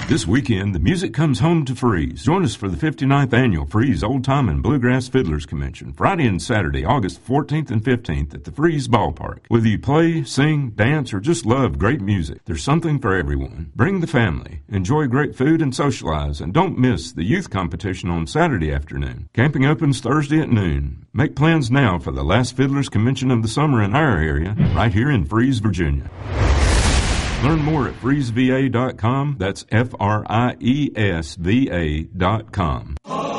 This weekend, the music comes home to Freeze. Join us for the 59th Annual Freeze Old Time and Bluegrass Fiddlers Convention, Friday and Saturday, August 14th and 15th at the Freeze Ballpark. Whether you play, sing, dance, or just love great music, there's something for everyone. Bring the family, enjoy great food and socialize, and don't miss the youth competition on Saturday afternoon. Camping opens Thursday at noon. Make plans now for the last Fiddlers Convention of the summer in our area, right here in Freeze, Virginia. Learn more at freezeva.com. That's FRIESVA.com.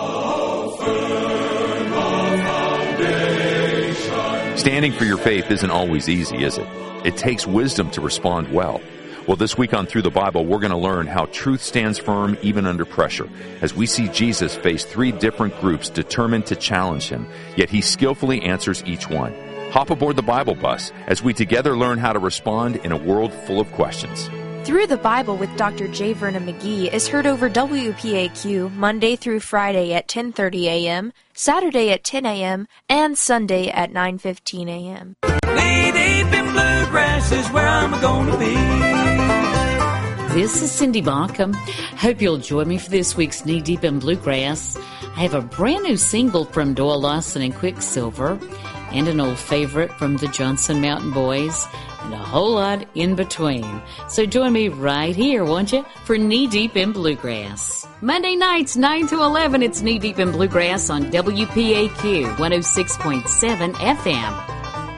Standing for your faith isn't always easy, is it? It takes wisdom to respond well. Well, this week on Through the Bible, we're going to learn how truth stands firm even under pressure, as we see Jesus face 3 different groups determined to challenge him, yet he skillfully answers each one. Hop aboard the Bible bus as we together learn how to respond in a world full of questions. Through the Bible with Dr. J. Vernon McGee is heard over WPAQ Monday through Friday at 10:30 a.m., Saturday at 10 a.m., and Sunday at 9:15 a.m. Knee deep in bluegrass is where I'm gonna be. This is Cindy Baucom. Hope you'll join me for this week's Knee Deep in Bluegrass. I have a brand new single from Doyle Lawson and Quicksilver, and an old favorite from the Johnson Mountain Boys, and a whole lot in between. So join me right here, won't you, for Knee Deep in Bluegrass. Monday nights, 9 to 11, it's Knee Deep in Bluegrass on WPAQ 106.7 FM.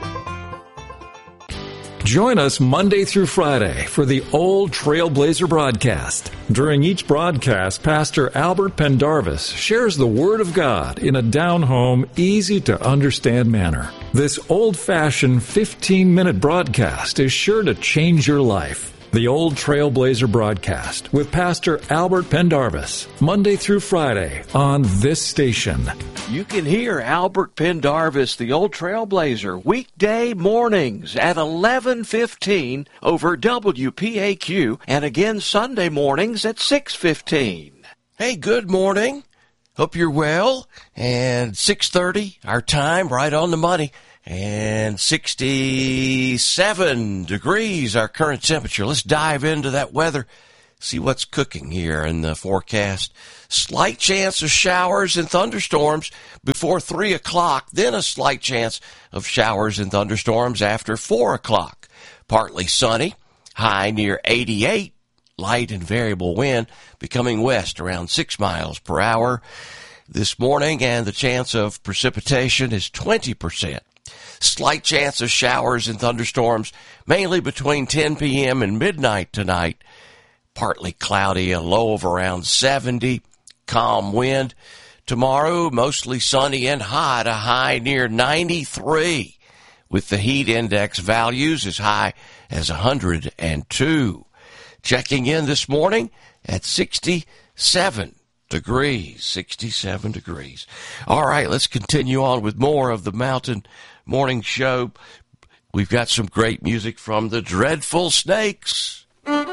Join us Monday through Friday for the Old Trailblazer broadcast. During each broadcast, Pastor Albert Pendarvis shares the Word of God in a down-home, easy-to-understand manner. This old-fashioned 15-minute broadcast is sure to change your life. The Old Trailblazer broadcast with Pastor Albert Pendarvis, Monday through Friday on this station. You can hear Albert Pendarvis, the Old Trailblazer, weekday mornings at 11:15 over WPAQ, and again Sunday mornings at 6:15. Hey, good morning. Hope you're well. And 6:30, our time, right on the money. And 67 degrees, our current temperature. Let's dive into that weather, see what's cooking here in the forecast. Slight chance of showers and thunderstorms before 3 o'clock, then a slight chance of showers and thunderstorms after 4 o'clock. Partly sunny, high near 88, light and variable wind becoming west around 6 miles per hour this morning, and the chance of precipitation is 20%. Slight chance of showers and thunderstorms, mainly between 10 p.m. and midnight tonight. Partly cloudy, a low of around 70, calm wind. Tomorrow, mostly sunny and hot, a high near 93, with the heat index values as high as 102. Checking in this morning at 67 degrees, 67 degrees. All right, let's continue on with more of the Mountain Morning Show. We've got some great music from the Dreadful Snakes.